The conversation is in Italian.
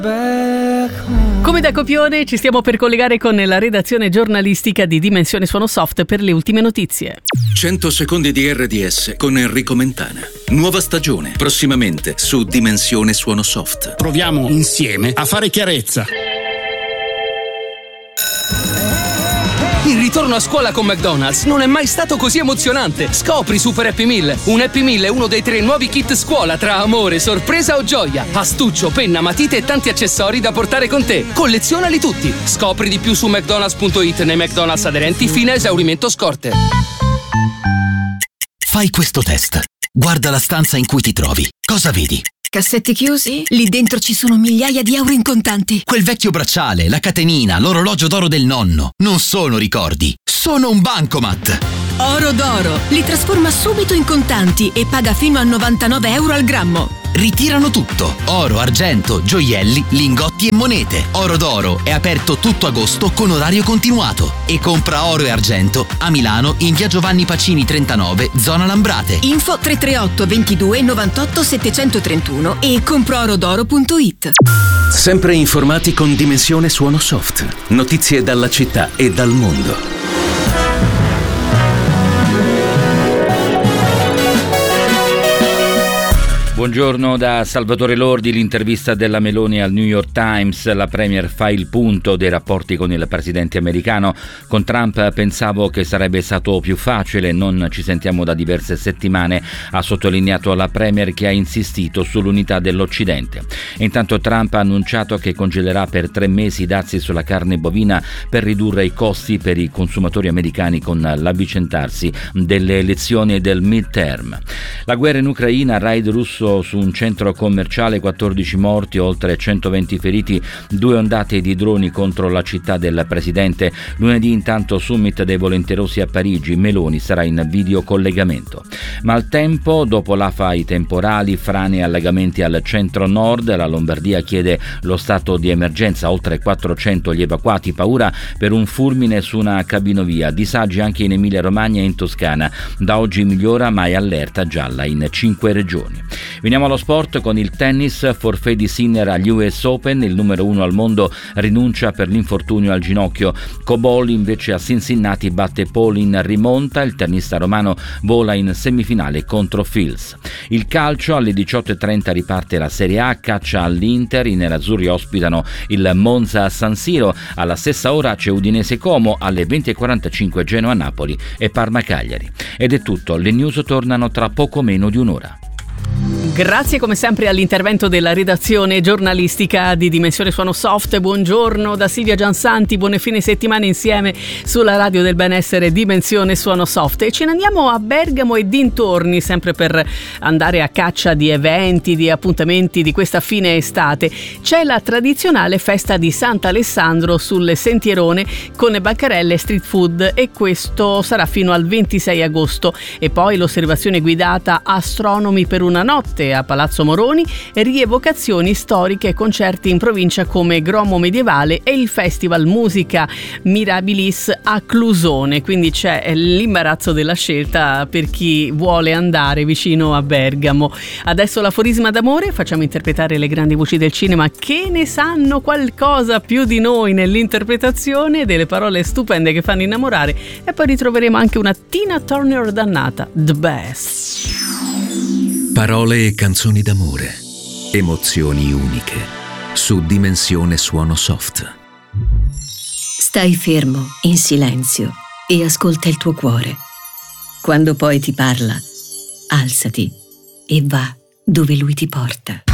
Come da copione ci stiamo per collegare con la redazione giornalistica di Dimensione Suono Soft per le ultime notizie. 100 secondi di RDS con Enrico Mentana. Nuova stagione, prossimamente su Dimensione Suono Soft. Proviamo insieme a fare chiarezza. Il ritorno a scuola con McDonald's non è mai stato così emozionante. Scopri Super Happy Meal. Un Happy Meal è uno dei 3 nuovi kit scuola tra amore, sorpresa o gioia. Astuccio, penna, matite e tanti accessori da portare con te. Collezionali tutti. Scopri di più su mcdonalds.it nei McDonald's aderenti fino a esaurimento scorte. Fai questo test. Guarda la stanza in cui ti trovi. Cosa vedi? Cassetti chiusi? Lì dentro ci sono migliaia di euro in contanti. Quel vecchio bracciale, la catenina, l'orologio d'oro del nonno. Non sono ricordi, sono un bancomat. Oro d'oro. Li trasforma subito in contanti e paga fino a 99 euro al grammo. Ritirano tutto. Oro, argento, gioielli, lingotti e monete. Oro d'oro è aperto tutto agosto con orario continuato. E compra oro e argento a Milano in via Giovanni Pacini 39, zona Lambrate. Info 338 22 98 731 e comproorodoro.it. Sempre informati con Dimensione Suono Soft. Notizie dalla città e dal mondo. Buongiorno da Salvatore Lordi, l'intervista della Meloni al New York Times. La Premier fa il punto dei rapporti con il presidente americano. Con Trump pensavo che sarebbe stato più facile, non ci sentiamo da diverse settimane, ha sottolineato la Premier, che ha insistito sull'unità dell'Occidente. E intanto Trump ha annunciato che congelerà per 3 mesi i dazi sulla carne bovina per ridurre i costi per i consumatori americani con l'avvicendarsi delle elezioni del midterm. La guerra in Ucraina, raid russo su un centro commerciale, 14 morti, oltre 120 feriti, 2 ondate di droni contro la città del presidente. Lunedì intanto summit dei volenterosi a Parigi, Meloni sarà in videocollegamento. Maltempo, dopo l'Afa i temporali, frane e allagamenti al centro-nord, la Lombardia chiede lo stato di emergenza, oltre 400 gli evacuati, paura per un fulmine su una cabinovia, disagi anche in Emilia-Romagna e in Toscana. Da oggi migliora ma è allerta gialla in 5 regioni. Veniamo allo sport con il tennis, forfait di Sinner agli US Open, il numero 1 al mondo rinuncia per l'infortunio al ginocchio. Cobol invece a Cincinnati batte Paul in rimonta, il tennista romano vola in semifinale contro Fils. Il calcio, alle 18:30 riparte la Serie A, caccia all'Inter, i nerazzurri ospitano il Monza a San Siro, alla stessa ora c'è Udinese Como, alle 20:45 Genoa Napoli e Parma Cagliari. Ed è tutto, le news tornano tra poco meno di un'ora. Grazie come sempre all'intervento della redazione giornalistica di Dimensione Suono Soft. Buongiorno da Silvia Giansanti, buone fine settimana insieme sulla radio del benessere Dimensione Suono Soft. E ce ne andiamo a Bergamo e dintorni, sempre per andare a caccia di eventi, di appuntamenti di questa fine estate. C'è la tradizionale festa di Sant'Alessandro sul Sentierone con bancarelle e street food, e questo sarà fino al 26 agosto. E poi l'osservazione guidata Astronomi per una notte a Palazzo Moroni, rievocazioni storiche e concerti in provincia come Gromo Medievale e il Festival Musica Mirabilis a Clusone. Quindi c'è l'imbarazzo della scelta per chi vuole andare vicino a Bergamo. Adesso l'aforisma d'amore, facciamo interpretare le grandi voci del cinema che ne sanno qualcosa più di noi nell'interpretazione delle parole stupende che fanno innamorare, e poi ritroveremo anche una Tina Turner dannata, The Best. Parole e canzoni d'amore, emozioni uniche, su Dimensione Suono Soft. Stai fermo, in silenzio, e ascolta il tuo cuore. Quando poi ti parla, alzati e va dove lui ti porta.